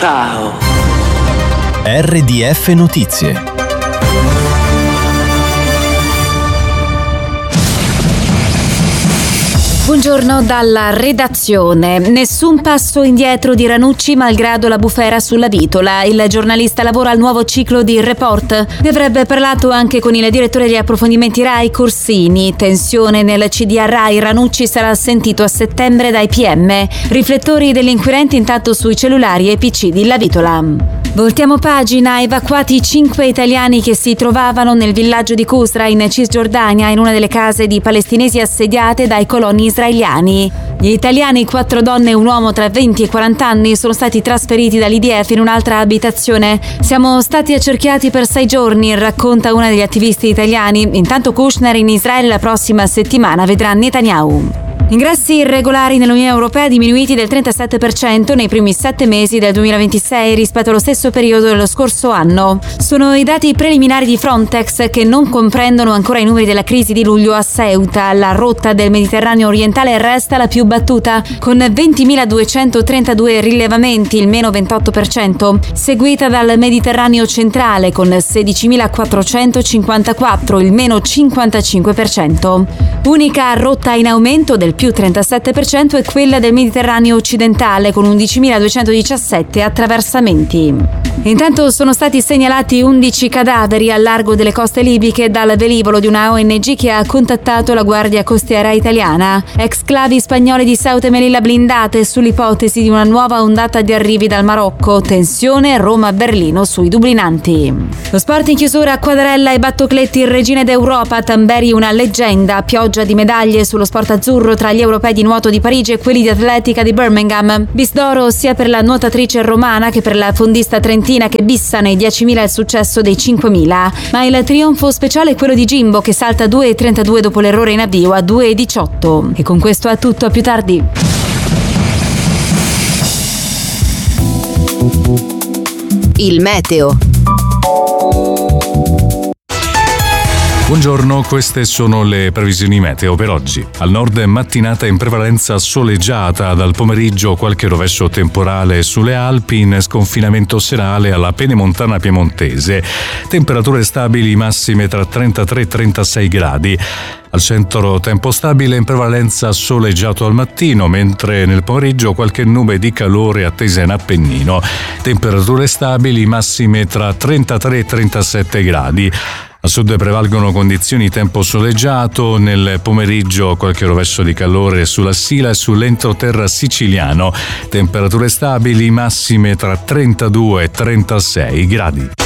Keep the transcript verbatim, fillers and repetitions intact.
Ciao. R D F Notizie. Buongiorno dalla redazione. Nessun passo indietro di Ranucci malgrado la bufera sulla vitola. Il giornalista lavora al nuovo ciclo di Report. Ne avrebbe parlato anche con il direttore di approfondimenti Rai Corsini. Tensione nel C D A Rai. Ranucci sarà sentito a settembre dai P M. Riflettori degli inquirenti intanto sui cellulari e P C di La Vitola. Voltiamo pagina. Evacuati cinque italiani che si trovavano nel villaggio di Qusra in Cisgiordania, in una delle case di palestinesi assediate dai coloni israeliani. Gli italiani, quattro donne e un uomo tra venti e quaranta anni, sono stati trasferiti dall'I D F in un'altra abitazione. Siamo stati accerchiati per sei giorni, racconta una degli attivisti italiani. Intanto Kushner in Israele la prossima settimana vedrà Netanyahu. Ingressi irregolari nell'Unione Europea diminuiti del trentasette per cento nei primi sette mesi del duemilaventisei rispetto allo stesso periodo dello scorso anno. Sono i dati preliminari di Frontex che non comprendono ancora i numeri della crisi di luglio a Ceuta. La rotta del Mediterraneo orientale resta la più battuta, con ventimiladuecentotrentadue rilevamenti, il meno ventotto per cento, seguita dal Mediterraneo centrale con sedicimilaquattrocentocinquantaquattro, il meno cinquantacinque per cento. Unica rotta in aumento del più trentasette per cento è quella del Mediterraneo occidentale con undicimiladuecentodiciassette attraversamenti. Intanto sono stati segnalati undici cadaveri al largo delle coste libiche dal velivolo di una O N G che ha contattato la Guardia Costiera italiana. Exclavi spagnole di Ceuta e Melilla blindate sull'ipotesi di una nuova ondata di arrivi dal Marocco. Tensione Roma-Berlino sui dublinanti. Lo sport in chiusura: Quadarella e Battocletti regine d'Europa, Tamberi una leggenda, pioggia di medaglie sullo sport azzurro tra gli europei di nuoto di Parigi e quelli di atletica di Birmingham. Bis d'oro sia per la nuotatrice romana che per la fondista trentina che bissa nei diecimila il successo dei cinquemila. Ma il trionfo speciale è quello di Jimbo che salta due e trentadue dopo l'errore in avvio a due e diciotto. E con questo è tutto, a più tardi. Il meteo. Buongiorno, queste sono le previsioni meteo per oggi. Al nord mattinata in prevalenza soleggiata, dal pomeriggio qualche rovescio temporale sulle Alpi, in sconfinamento serale alla pedemontana piemontese. Temperature stabili massime tra trentatré e trentasei gradi. Al centro tempo stabile, in prevalenza soleggiato al mattino, mentre nel pomeriggio qualche nube di calore attesa in Appennino. Temperature stabili massime tra trentatré e trentasette gradi. A sud prevalgono condizioni tempo soleggiato, nel pomeriggio qualche rovescio di calore sulla Sila e sull'entroterra siciliano. Temperature stabili massime tra trentadue e trentasei gradi.